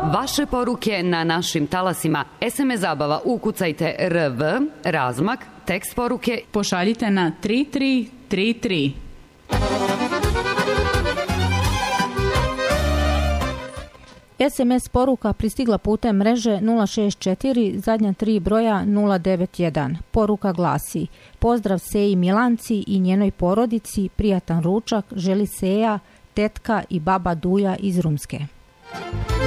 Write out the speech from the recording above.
Vaše poruke na našim talasima. SMS zabava ukucajte RV, razmak, tekst poruke. Pošaljite na 3333. SMS poruka pristigla putem mreže 064 zadnja 3 broja 091. Poruka glasi: pozdrav Seji Milanci i njenoj porodici, prijatan ručak, želi Seja, tetka i baba Duja iz Rumske.